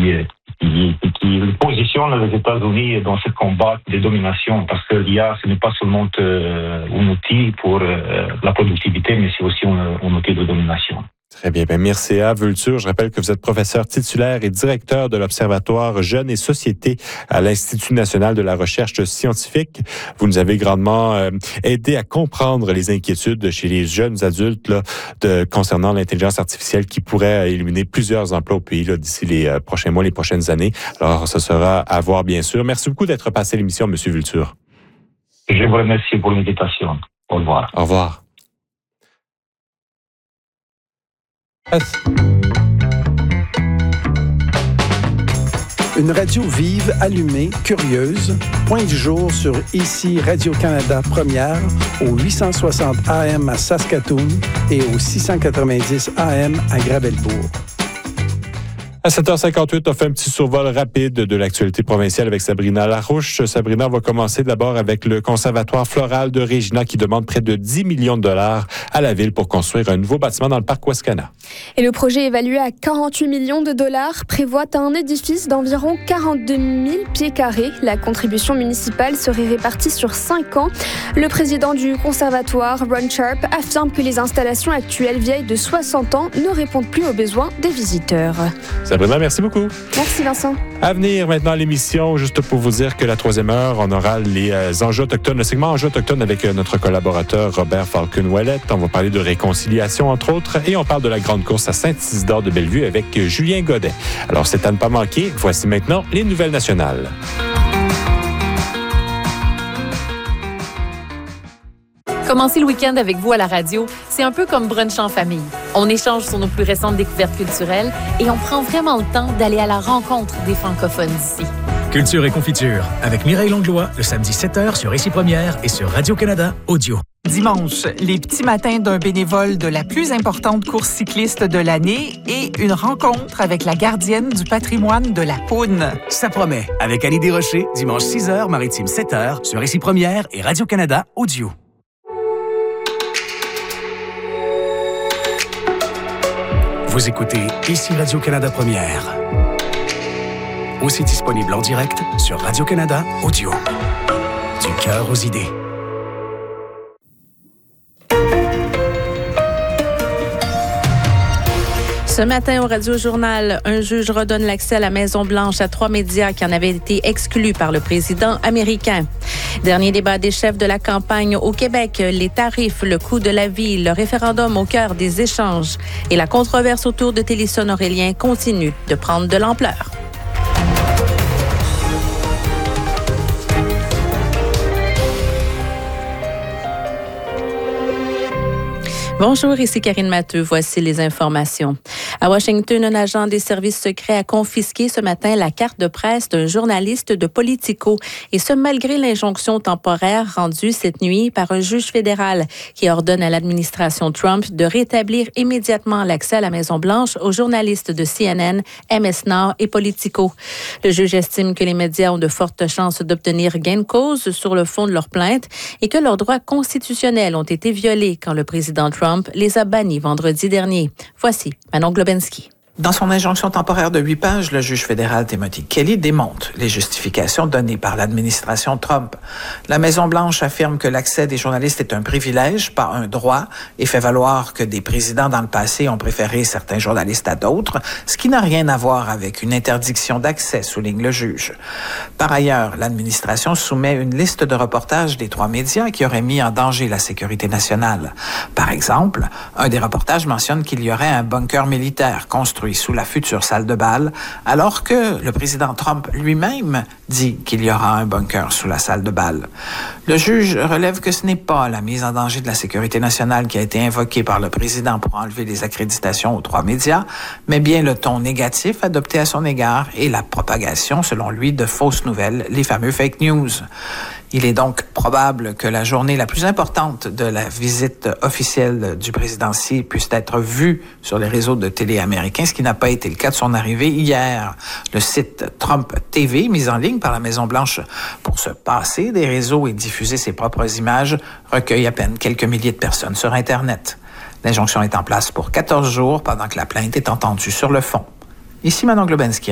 qui positionne les États-Unis dans ce combat de domination, parce que l'IA, ce n'est pas seulement un outil pour la productivité, mais c'est aussi un outil de domination. Très bien. Mircea Vultur, je rappelle que vous êtes professeur titulaire et directeur de l'Observatoire Jeunes et Société à l'Institut national de la recherche scientifique. Vous nous avez grandement aidé à comprendre les inquiétudes chez les jeunes adultes concernant l'intelligence artificielle qui pourrait éliminer plusieurs emplois au pays d'ici les prochains mois, les prochaines années. Alors, ce sera à voir, bien sûr. Merci beaucoup d'être passé à l'émission, M. Vultur. Je vous remercie pour l'invitation. Au revoir. Au revoir. Une radio vive, allumée, curieuse. Point du jour sur ici Radio-Canada Première au 860 AM à Saskatoon et au 690 AM à Gravelbourg. À 7h58, on fait un petit survol rapide de l'actualité provinciale avec Sabrina Larouche. Sabrina, on va commencer d'abord avec le Conservatoire floral de Regina qui demande près de 10 millions de dollars à la ville pour construire un nouveau bâtiment dans le parc Wascana. Et le projet évalué à 48 millions de dollars prévoit un édifice d'environ 42 000 pieds carrés. La contribution municipale serait répartie sur 5 ans. Le président du conservatoire, Ron Sharp, affirme que les installations actuelles vieilles de 60 ans ne répondent plus aux besoins des visiteurs. Sabrina, merci beaucoup. Merci Vincent. À venir maintenant à l'émission, juste pour vous dire que la 3e heure, on aura les enjeux autochtones, le segment enjeux autochtones avec notre collaborateur Robert Falcon-Ouellette. On va parler de réconciliation, entre autres, et on parle de la grande course à Saint-Isidore de Bellevue avec Julien Godet. Alors, c'est à ne pas manquer. Voici maintenant les nouvelles nationales. Commencer le week-end avec vous à la radio, c'est un peu comme brunch en famille. On échange sur nos plus récentes découvertes culturelles et on prend vraiment le temps d'aller à la rencontre des francophones d'ici. Culture et confiture avec Mireille Langlois, le samedi 7h sur Ici Première et sur Radio-Canada Audio. Dimanche, les petits matins d'un bénévole de la plus importante course cycliste de l'année et une rencontre avec la gardienne du patrimoine de la Poune. Ça promet, avec Annie Desrochers, dimanche 6h, Maritime 7h sur Ici Première et Radio-Canada Audio. Vous écoutez Ici Radio-Canada Première. Aussi disponible en direct sur Radio-Canada Audio. Du cœur aux idées. Ce matin, au Radio-Journal, un juge redonne l'accès à la Maison-Blanche à 3 médias qui en avaient été exclus par le président américain. Dernier débat des chefs de la campagne au Québec, les tarifs, le coût de la vie, le référendum au cœur des échanges. Et la controverse autour de Télisson-Aurélien continue de prendre de l'ampleur. Bonjour, ici Karine Matteux. Voici les informations. À Washington, un agent des services secrets a confisqué ce matin la carte de presse d'un journaliste de Politico. Et ce, malgré l'injonction temporaire rendue cette nuit par un juge fédéral qui ordonne à l'administration Trump de rétablir immédiatement l'accès à la Maison-Blanche aux journalistes de CNN, MS Now et Politico. Le juge estime que les médias ont de fortes chances d'obtenir gain de cause sur le fond de leur plainte et que leurs droits constitutionnels ont été violés quand le président Trump les a bannis vendredi dernier. Voici Manon Globensky. Dans son injonction temporaire de 8 pages, le juge fédéral Timothy Kelly démonte les justifications données par l'administration Trump. La Maison-Blanche affirme que l'accès des journalistes est un privilège, pas un droit, et fait valoir que des présidents dans le passé ont préféré certains journalistes à d'autres, ce qui n'a rien à voir avec une interdiction d'accès, souligne le juge. Par ailleurs, l'administration soumet une liste de reportages des 3 médias qui auraient mis en danger la sécurité nationale. Par exemple, un des reportages mentionne qu'il y aurait un bunker militaire construit sous la future salle de bal, alors que le président Trump lui-même dit qu'il y aura un bunker sous la salle de bal. Le juge relève que ce n'est pas la mise en danger de la sécurité nationale qui a été invoquée par le président pour enlever les accréditations aux 3 médias, mais bien le ton négatif adopté à son égard et la propagation, selon lui, de fausses nouvelles, les fameux fake news. Il est donc probable que la journée la plus importante de la visite officielle du président Xi puisse être vue sur les réseaux de télé américains, ce qui n'a pas été le cas de son arrivée hier. Le site Trump TV, mis en ligne par la Maison-Blanche pour se passer des réseaux et diffuser ses propres images, recueille à peine quelques milliers de personnes sur Internet. L'injonction est en place pour 14 jours pendant que la plainte est entendue sur le fond. Ici Manon Globensky.